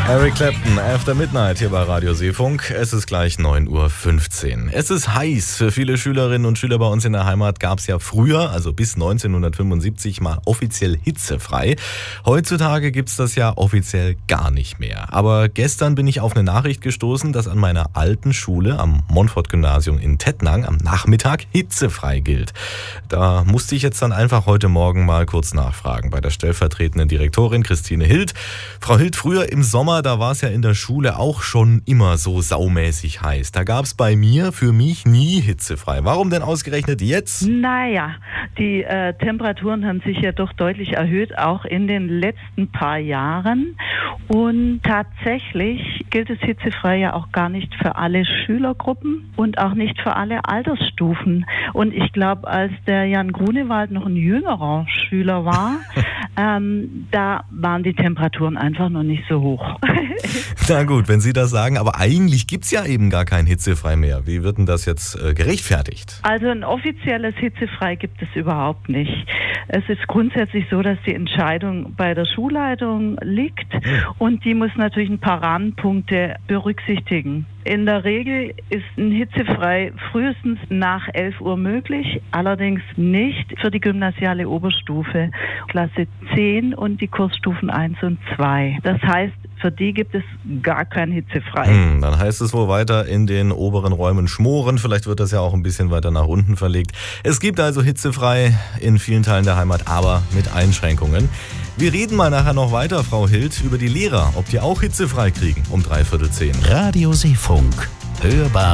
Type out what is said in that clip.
Eric Clapton, After Midnight hier bei Radio Seefunk. Es ist gleich 9:15 Uhr. Es ist heiß. Für viele Schülerinnen und Schüler bei uns in der Heimat gab es ja früher, also bis 1975, mal offiziell hitzefrei. Heutzutage gibt es das ja offiziell gar nicht mehr. Aber gestern bin ich auf eine Nachricht gestoßen, dass an meiner alten Schule am Montfort-Gymnasium in Tettnang am Nachmittag hitzefrei gilt. Da musste ich jetzt dann einfach heute Morgen mal kurz nachfragen bei der stellvertretenden Direktorin Christine Hild. Frau Hild, früher im Sommer, da war es ja in der Schule auch schon immer so saumäßig heiß. Da gab es für mich nie hitzefrei. Warum denn ausgerechnet jetzt? Naja, die Temperaturen haben sich ja doch deutlich erhöht, auch in den letzten paar Jahren. Und tatsächlich gilt es hitzefrei ja auch gar nicht für alle Schülergruppen und auch nicht für alle Altersstufen. Und ich glaube, als der Jan Grunewald noch ein jüngerer Schüler war, da waren die Temperaturen einfach noch nicht so hoch. Na gut, wenn Sie das sagen, aber eigentlich gibt es ja eben gar kein Hitzefrei mehr. Wie wird denn das jetzt gerechtfertigt? Also ein offizielles Hitzefrei gibt es überhaupt nicht. Es ist grundsätzlich so, dass die Entscheidung bei der Schulleitung liegt und die muss natürlich ein paar Rahmenpunkte berücksichtigen. In der Regel ist ein Hitzefrei frühestens nach 11 Uhr möglich, allerdings nicht für die gymnasiale Oberstufe, Klasse 10 und die Kursstufen 1 und 2. Das heißt, für die gibt es gar kein Hitzefrei. Dann heißt es wohl weiter in den oberen Räumen schmoren. Vielleicht wird das ja auch ein bisschen weiter nach unten verlegt. Es gibt also hitzefrei in vielen Teilen der Heimat, aber mit Einschränkungen. Wir reden mal nachher noch weiter, Frau Hild, über die Lehrer, ob die auch hitzefrei kriegen um 9:45. Radio Seefunk. Hörbar